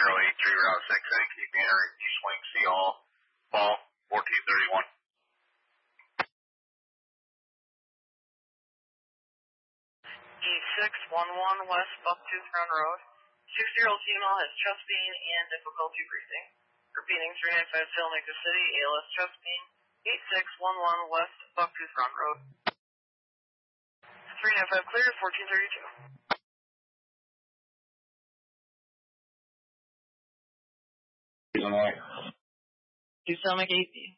Route 6, and keep entering East Wing C all fall 1431. E611 West Bucktooth Run Road. 60-year-old female has chest pain and difficulty breathing. Repeating 395 Salt Lake City, ALS chest pain. 8611 West Bucktooth Run Road. 395 clear, 1432. Illinois. Tucson, 8B.